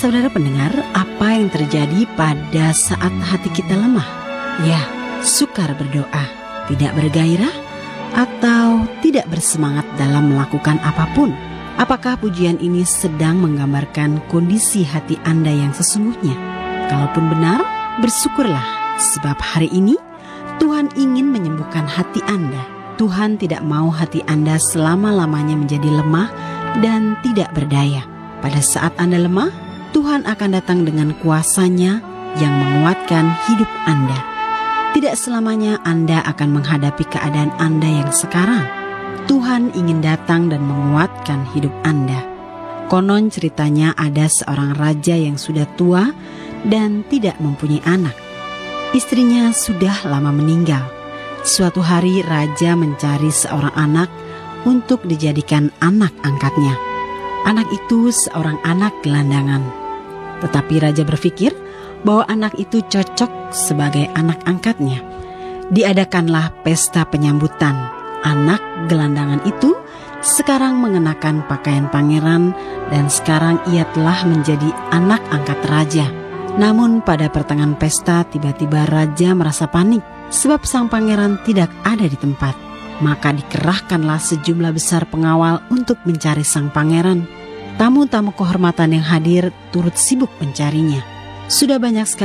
Saudara pendengar, apa yang terjadi pada saat hati kita lemah? Ya, sukar berdoa, tidak bergairah, atau tidak bersemangat dalam melakukan apapun. Apakah pujian ini sedang menggambarkan kondisi hati Anda yang sesungguhnya? Kalaupun benar, bersyukurlah, sebab hari ini Tuhan ingin menyembuhkan hati Anda. Tuhan tidak mau hati Anda selama-lamanya menjadi lemah dan tidak berdaya. Pada saat Anda lemah, Tuhan akan datang dengan kuasa-Nya yang menguatkan hidup Anda. Tidak selamanya Anda akan menghadapi keadaan Anda yang sekarang. Tuhan ingin datang dan menguatkan hidup Anda. Konon ceritanya ada seorang raja yang sudah tua dan tidak mempunyai anak. Istrinya sudah lama meninggal. Suatu hari raja mencari seorang anak untuk dijadikan anak angkatnya. Anak itu seorang anak gelandangan. Tetapi raja berpikir bahwa anak itu cocok sebagai anak angkatnya. Diadakanlah pesta penyambutan. Anak gelandangan itu sekarang mengenakan pakaian pangeran dan sekarang ia telah menjadi anak angkat raja. Namun pada pertengahan pesta tiba-tiba raja merasa panik sebab sang pangeran tidak ada di tempat. Maka dikerahkanlah sejumlah besar pengawal untuk mencari sang pangeran. Tamu-tamu kehormatan yang hadir turut sibuk mencarinya. Sudah banyak sekali